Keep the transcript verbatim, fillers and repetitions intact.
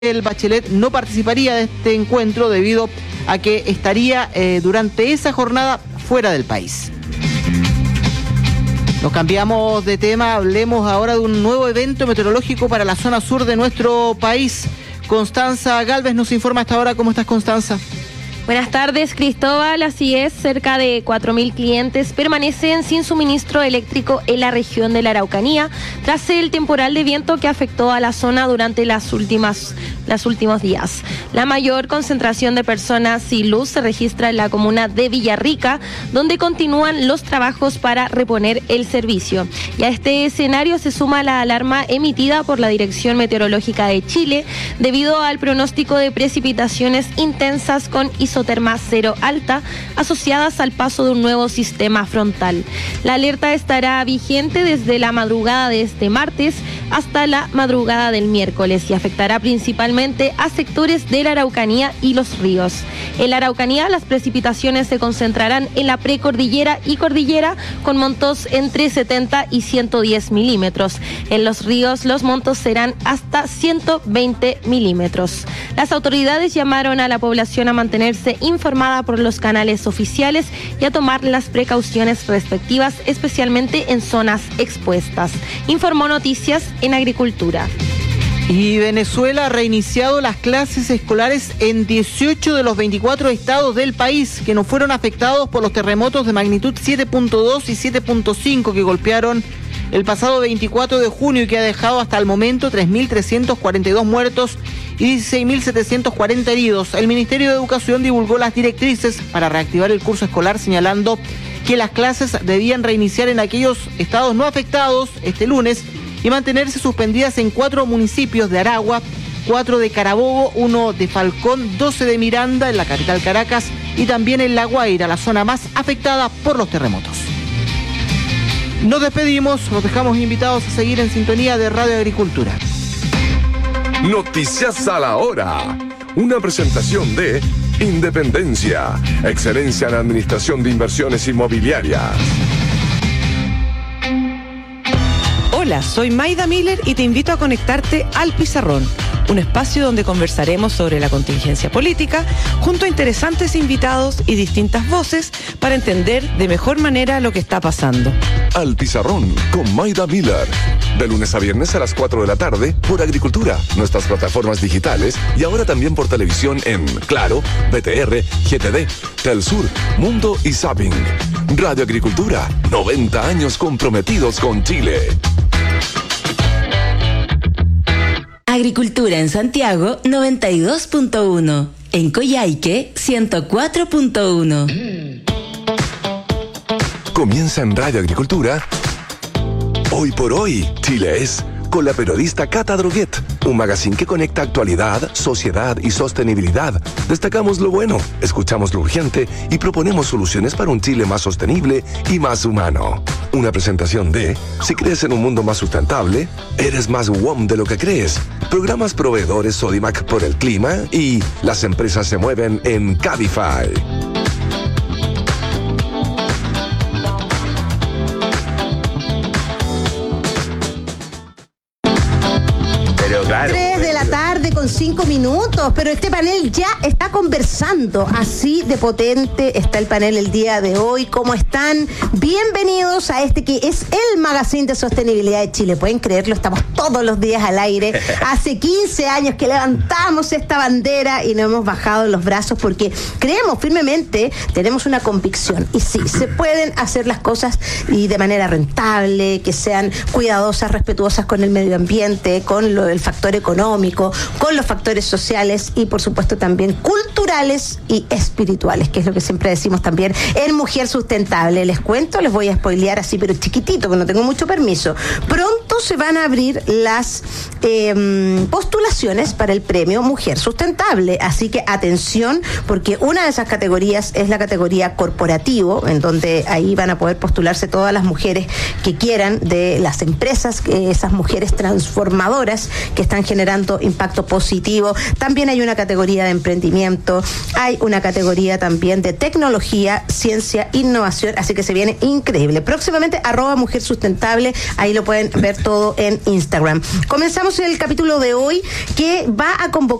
El Bachelet no participaría de este encuentro debido a que estaría eh, durante esa jornada fuera del país. Nos cambiamos de tema, hablemos ahora de un nuevo evento meteorológico para la zona sur de nuestro país. Constanza Galvez nos informa hasta ahora. ¿Cómo estás, Constanza? Buenas tardes, Cristóbal. Así es, cerca de cuatro mil clientes permanecen sin suministro eléctrico en la región de la Araucanía tras el temporal de viento que afectó a la zona durante las últimas, los últimos días. La mayor concentración de personas sin luz se registra en la comuna de Villarrica, donde continúan los trabajos para reponer el servicio. Y a este escenario se suma la alarma emitida por la Dirección Meteorológica de Chile debido al pronóstico de precipitaciones intensas con isoterma cero alta asociadas al paso de un nuevo sistema frontal. La alerta estará vigente desde la madrugada de este martes hasta la madrugada del miércoles y afectará principalmente a sectores de la Araucanía y los ríos. En la Araucanía las precipitaciones se concentrarán en la precordillera y cordillera con montos entre setenta y ciento diez milímetros. En los ríos los montos serán hasta ciento veinte milímetros. Las autoridades llamaron a la población a mantenerse informada por los canales oficiales y a tomar las precauciones respectivas, especialmente en zonas expuestas. Informó Noticias en Agricultura. Y Venezuela ha reiniciado las clases escolares en dieciocho de los veinticuatro estados del país que no fueron afectados por los terremotos de magnitud siete punto dos y siete punto cinco que golpearon el pasado veinticuatro de junio y que ha dejado hasta el momento tres mil trescientos cuarenta y dos muertos y dieciséis mil setecientos cuarenta heridos. El Ministerio de Educación divulgó las directrices para reactivar el curso escolar, señalando que las clases debían reiniciar en aquellos estados no afectados este lunes y mantenerse suspendidas en cuatro municipios de Aragua, cuatro de Carabobo, uno de Falcón, doce de Miranda, en la capital Caracas, y también en La Guaira, la zona más afectada por los terremotos. Nos despedimos, los dejamos invitados a seguir en sintonía de Radio Agricultura. Noticias a la hora. Una presentación de Independencia, excelencia en administración de inversiones inmobiliarias. Hola, soy Maida Miller y te invito a conectarte al Pizarrón, un espacio donde conversaremos sobre la contingencia política junto a interesantes invitados y distintas voces para entender de mejor manera lo que está pasando. Al Pizarrón con Maida Miller, de lunes a viernes a las cuatro de la tarde por Agricultura, nuestras plataformas digitales y ahora también por televisión en Claro, B T R, G T D, Telsur, Mundo y Zapping. Radio Agricultura, noventa años comprometidos con Chile. Agricultura en Santiago noventa y dos punto uno, en Coyhaique ciento cuatro punto uno. Comienza en Radio Agricultura. Hoy por hoy, Chile es, con la periodista Cata Droguet, un magazine que conecta actualidad, sociedad y sostenibilidad. Destacamos lo bueno, escuchamos lo urgente y proponemos soluciones para un Chile más sostenible y más humano. Una presentación de, si crees en un mundo más sustentable, eres más W O M de lo que crees. Programas proveedores Sodimac por el clima y las empresas se mueven en Cabify. tres de la tarde con cinco minutos, pero este panel ya está conversando, así de potente está el panel el día de hoy. ¿Cómo están? Bienvenidos a este que es el Magazine de Sostenibilidad de Chile. Pueden creerlo, estamos todos los días al aire. Hace quince años que levantamos esta bandera y no hemos bajado los brazos porque creemos firmemente, tenemos una convicción y sí, se pueden hacer las cosas y de manera rentable, que sean cuidadosas, respetuosas con el medio ambiente, con lo, el factor económico, con los factores sociales y por supuesto también culturales y espirituales, que es lo que siempre decimos también en Mujer Sustentable. Les cuento, les voy a spoilear así pero chiquitito, que no tengo mucho permiso. Pronto se van a abrir las eh, postulaciones para el premio Mujer Sustentable, así que atención, porque una de esas categorías es la categoría corporativo, en donde ahí van a poder postularse todas las mujeres que quieran de las empresas, esas mujeres transformadoras que están generando impacto positivo. También hay una categoría de emprendimiento, hay una categoría también de tecnología, ciencia, innovación, así que se viene increíble. Próximamente, arroba Mujer Sustentable, ahí lo pueden ver todo todo en Instagram. Comenzamos el capítulo de hoy que va a convocar